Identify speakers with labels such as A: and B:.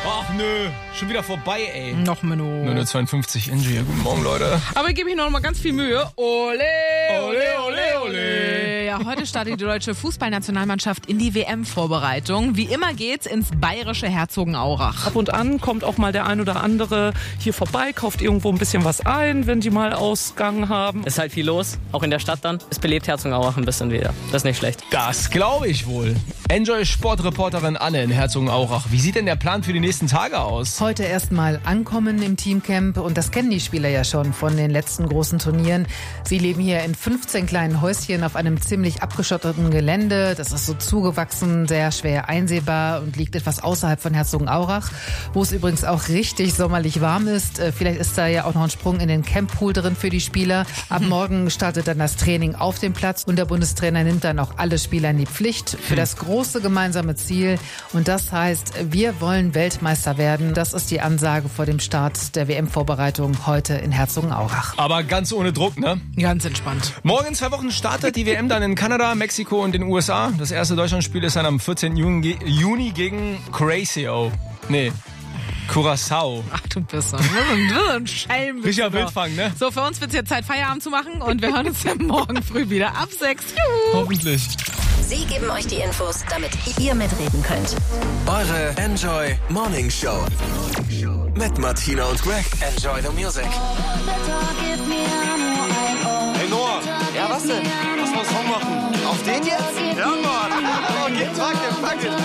A: Ach nö, schon wieder vorbei, ey.
B: Noch Menno.
A: 9:52 Engie, guten Morgen, Leute.
B: Aber ich gebe ich noch mal ganz viel Mühe. Ole,
A: ole, ole, ole.
B: Ja, heute startet die deutsche Fußballnationalmannschaft in die WM-Vorbereitung. Wie immer geht's ins bayerische Herzogenaurach.
C: Ab und an kommt auch mal der ein oder andere hier vorbei, kauft irgendwo ein bisschen was ein, wenn die mal Ausgang haben.
D: Es ist halt viel los, auch in der Stadt dann. Es belebt Herzogenaurach ein bisschen wieder. Das ist nicht schlecht.
A: Das glaube ich wohl. Enjoy Sportreporterin Anne in Herzogenaurach. Wie sieht denn der Plan für die nächsten Tage aus?
E: Heute erstmal ankommen im Teamcamp und das kennen die Spieler ja schon von den letzten großen Turnieren. Sie leben hier in 15 kleinen Häuschen auf einem ziemlich abgeschotteten Gelände. Das ist so zugewachsen, sehr schwer einsehbar und liegt etwas außerhalb von Herzogenaurach, wo es übrigens auch richtig sommerlich warm ist. Vielleicht ist da ja auch noch ein Sprung in den Camppool drin für die Spieler. Ab morgen startet dann das Training auf dem Platz und der Bundestrainer nimmt dann auch alle Spieler in die Pflicht für das große gemeinsame Ziel. Und das heißt, wir wollen Weltmeister werden. Das ist die Ansage vor dem Start der WM-Vorbereitung heute in Herzogenaurach.
A: Aber ganz ohne Druck, ne?
B: Ganz entspannt.
A: Morgen in 2 Wochen startet die WM dann in Kanada, Mexiko und den USA. Das erste Deutschlandspiel ist dann am 14. Juni gegen Curaçao.
B: Ach du bist so ein Schelm.
A: Richard Wildfang, ne?
B: So, für uns wird's jetzt Zeit, Feierabend zu machen und wir hören uns dann morgen früh wieder ab 6.
A: Hoffentlich.
F: Sie geben euch die Infos, damit ihr mitreden könnt.
G: Eure Enjoy Morning Show. Mit Martina und Greg. Enjoy the music.
H: Hey Noah.
I: Ja, was denn?
H: Lass mal einen Song machen.
I: Auf den jetzt?
H: Ja, Mann.
I: Okay, pack den.